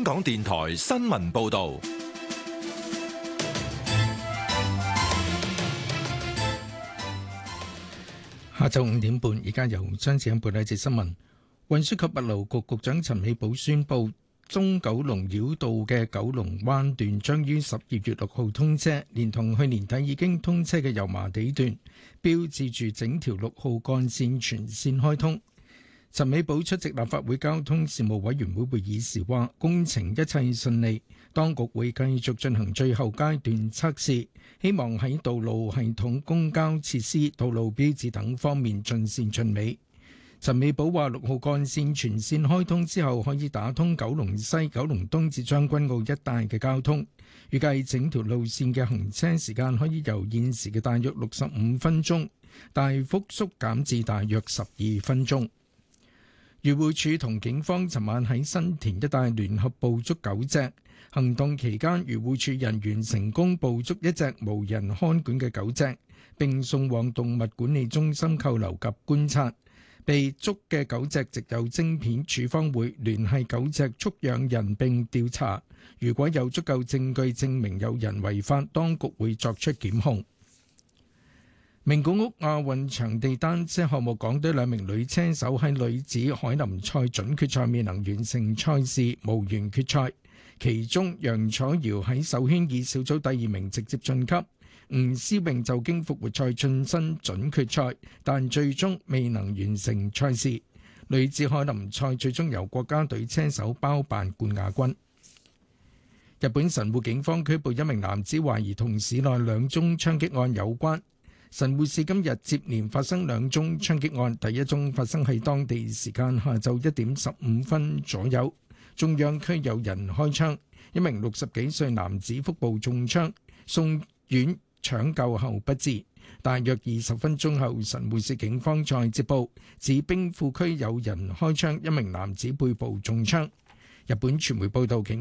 香港電台新聞報道。 下晝5點半，而家由張子欣報道一節新聞。運輸及物流局局長陳美寶宣布，中九龍繞道嘅九龍灣段將於12月6號通車，連同去年底已經通車嘅油麻地段，標誌住整條6號幹線全線開通。陳美寶出席立法會交通事務委員會會議時話，工程一切順利，當局會繼續進行最後階段測試，希望喺道路系統、公交設施、道路標誌等方面盡善盡美。陳美寶話，6號幹線全線開通之後，可以打通九龍西、九龍東至將軍澳一帶嘅交通，預計整條路線嘅行車時間可以由現時嘅大約65分鐘，大幅縮減至大約12分鐘。漁護署同警方尋晚喺新田一帶聯合捕捉狗隻，行動期間漁護署人員成功捕捉一隻無人看管嘅狗隻，並送往動物管理中心扣留及觀察。被捉嘅狗隻植有晶片，署方會聯繫狗隻畜養人並調查，如果有足夠證據證明有人違法，當局會作出檢控。名古屋亞運場地單車項目，港隊2名女車手喺女子凱林賽準決賽未能完成賽事，無緣決賽。其中楊楚瑤喺首圈以小組第2名直接晉級，吳思穎就經復活賽晉身準決賽，但最終未能完成賽事。女子凱林賽最終由國家隊車手包辦冠亞軍。日本神戶警方拘捕1名男子，懷疑同市內2宗槍擊案有關。神戶市今日接連發生2宗槍擊案，第一宗發生喺當地時間下晝1點15分左右，中央區有人開槍，1名60幾歲男子腹部中槍，送院搶救後不治。大約20分鐘後，神戶市警方再接報，指兵庫區有人開槍，1名男子背部中槍。日本傳媒報道，警